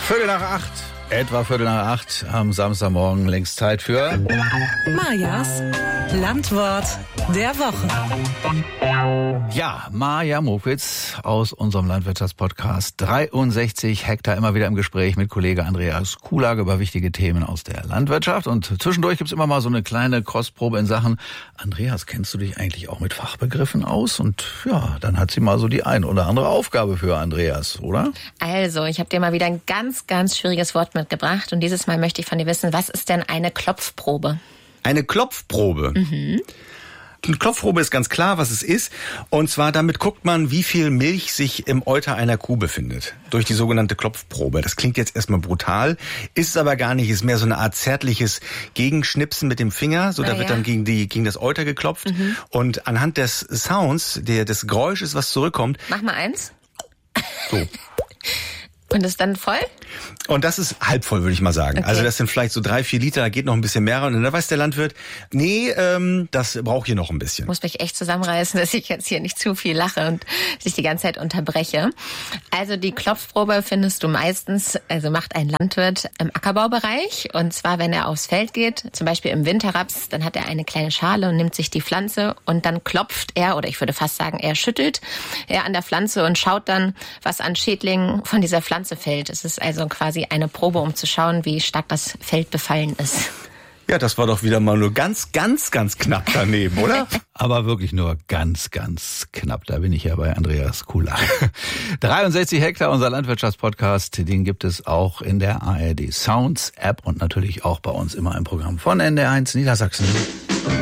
Etwa Viertel nach acht am Samstagmorgen, längst Zeit für Majas Landwort der Woche. Ja, Maja Mopitz aus unserem Landwirtschaftspodcast. 63 Hektar, immer wieder im Gespräch mit Kollege Andreas Kulag über wichtige Themen aus der Landwirtschaft. Und zwischendurch gibt's immer mal so eine kleine Kostprobe in Sachen, Andreas, kennst du dich eigentlich auch mit Fachbegriffen aus? Und ja, dann hat sie mal so die ein oder andere Aufgabe für Andreas, oder? Also, ich habe dir mal wieder ein ganz, ganz schwieriges Wort mitgebracht. Und dieses Mal möchte ich von dir wissen, was ist denn eine Klopfprobe? Eine Klopfprobe? Mhm. Eine Klopfprobe ist ganz klar, was es ist. Und zwar damit guckt man, wie viel Milch sich im Euter einer Kuh befindet. Durch die sogenannte Klopfprobe. Das klingt jetzt erstmal brutal, ist es aber gar nicht. Ist mehr so eine Art zärtliches Gegenschnipsen mit dem Finger. So, da wird dann gegen das Euter geklopft. Mhm. Und anhand des Sounds, des Geräusches, was zurückkommt. Mach mal eins. So. Und ist dann voll? Und das ist halb voll, würde ich mal sagen. Okay. Also das sind vielleicht so 3-4 Liter, da geht noch ein bisschen mehr rein. Und dann weiß der Landwirt, nee, das braucht hier noch ein bisschen. Muss mich echt zusammenreißen, dass ich jetzt hier nicht zu viel lache und dich die ganze Zeit unterbreche. Also die Klopfprobe findest du meistens, also macht ein Landwirt im Ackerbaubereich. Und zwar, wenn er aufs Feld geht, zum Beispiel im Winterraps, dann hat er eine kleine Schale und nimmt sich die Pflanze und dann klopft er, oder ich würde fast sagen, er schüttelt an der Pflanze und schaut dann, was an Schädlingen von dieser Pflanze fällt. Es ist also quasi eine Probe, um zu schauen, wie stark das Feld befallen ist. Ja, das war doch wieder mal nur ganz, ganz, ganz knapp daneben, oder? Aber wirklich nur ganz, ganz knapp. Da bin ich ja bei Andreas Kulag. 63 Hektar, unser Landwirtschaftspodcast, den gibt es auch in der ARD Sounds App und natürlich auch bei uns immer im Programm von NDR1 Niedersachsen.